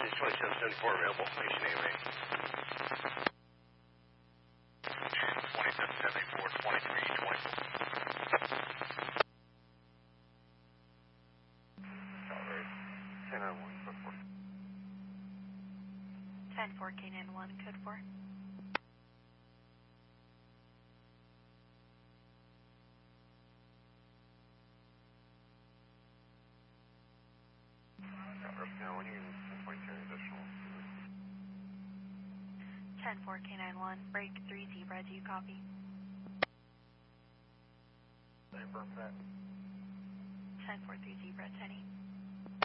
Is 2774 available? Station AMA. 2774, 2324. 10-4, K91, code 4. Now, when you 10.2 additional. 10-4, K91, break 3 Zebra, do you copy? Same for that. 10-4, 3 Zebra, 10-8.